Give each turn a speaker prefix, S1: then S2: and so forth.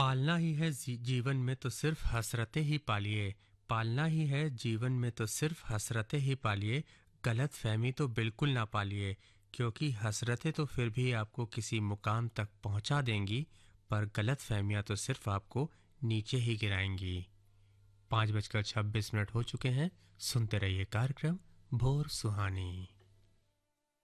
S1: पालना ही है जीवन में तो सिर्फ हसरतें ही पालिए। पालना ही है जीवन में तो सिर्फ हसरतें ही पालिए। गलत फहमी तो बिल्कुल ना पालिए, क्योंकि हसरतें तो फिर भी आपको किसी मुकाम तक पहुंचा देंगी, पर गलत फहमियां तो सिर्फ आपको नीचे ही गिराएंगी। 5:26 हो चुके हैं। सुनते रहिए कार्यक्रम भोर सुहानी।